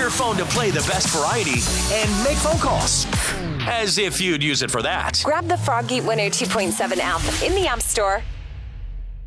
your phone to play the best variety and make phone calls. As if you'd use it for that. Grab the Froggy 102.7 app in the App Store